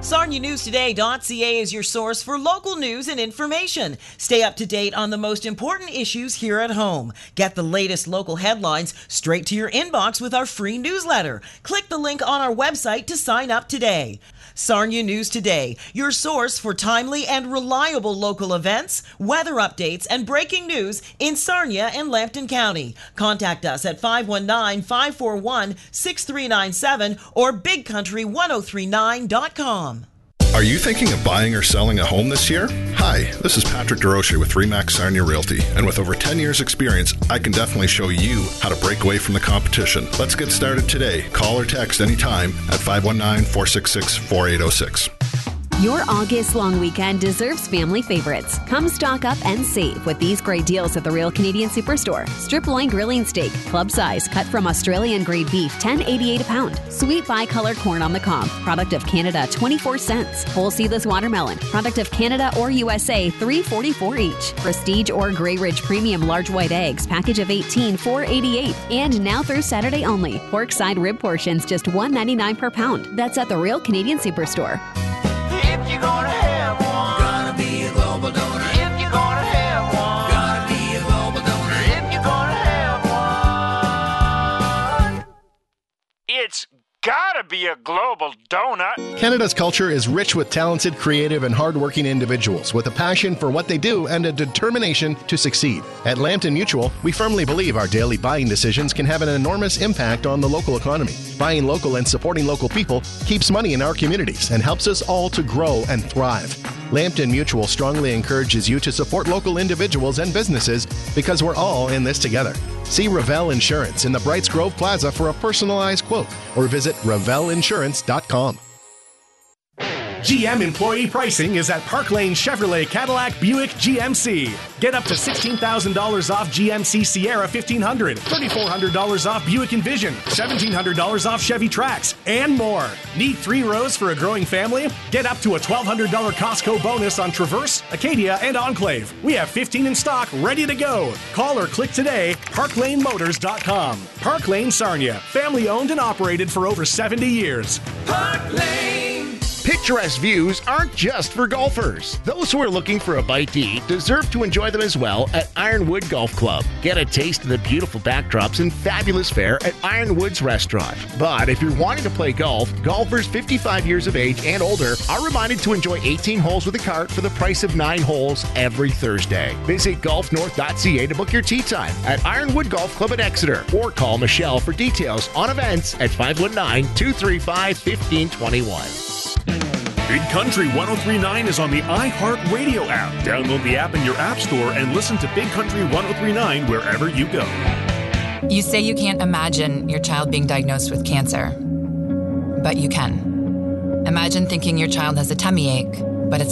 SarniaNewsToday.ca is your source for local news and information. Stay up to date on the most important issues here at home. Get the latest local headlines straight to your inbox with our free newsletter. Click the link on our website to sign up today. Sarnia News Today, your source for timely and reliable local events, weather updates, and breaking news in Sarnia and Lambton County. Contact us at 519-541-6397 or bigcountry1039.com. Are you thinking of buying or selling a home this year? Hi, this is Patrick DeRoche with RE/MAX Sarnia Realty, and with over 10 years experience, I can definitely show you how to break away from the competition. Let's get started today. Call or text anytime at 519-466-4806. Your August long weekend deserves family favorites. Come stock up and save with these great deals at the Real Canadian Superstore. Strip loin grilling steak, club size, cut from Australian grade beef, $10.88 a pound. Sweet bicolor corn on the cob, product of Canada, 24 cents. Whole seedless watermelon, product of Canada or USA, $3.44 each. Prestige or Grey Ridge Premium large white eggs, package of 18, $4.88. And now through Saturday only, pork side rib portions, just $1.99 per pound. That's at the Real Canadian Superstore. If you're gonna have one, gonna be a global donor. If you're gonna have one, gonna be a global donor. If you're gonna have one, it's gotta be a global donut. Canada's culture is rich with talented, creative, and hardworking individuals with a passion for what they do and a determination to succeed. At Lambton Mutual, we firmly believe our daily buying decisions can have an enormous impact on the local economy. Buying local and supporting local people keeps money in our communities and helps us all to grow and thrive. Lambton Mutual strongly encourages you to support local individuals and businesses because we're all in this together. See Revell Insurance in the Brights Grove Plaza for a personalized quote or visit revellinsurance.com. GM employee pricing is at Park Lane Chevrolet Cadillac Buick GMC. Get up to $16,000 off GMC Sierra 1500, $3,400 off Buick Envision, $1,700 off Chevy Trax, and more. Need 3 rows for a growing family? Get up to a $1,200 Costco bonus on Traverse, Acadia, and Enclave. We have 15 in stock, ready to go. Call or click today, parklanemotors.com. Park Lane Sarnia, family owned and operated for over 70 years. Park Lane. Picturesque views aren't just for golfers. Those who are looking for a bite to eat deserve to enjoy them as well at Ironwood Golf Club. Get a taste of the beautiful backdrops and fabulous fare at Ironwood's restaurant. But if you're wanting to play golf, golfers 55 years of age and older are reminded to enjoy 18 holes with a cart for the price of 9 holes every Thursday. Visit golfnorth.ca to book your tee time at Ironwood Golf Club at Exeter or call Michelle for details on events at 519-235-1521. Big Country 1039 is on the iHeartRadio app. Download the app in your app store and listen to Big Country 1039 wherever you go. You say you can't imagine your child being diagnosed with cancer, but you can. Imagine thinking your child has a tummy ache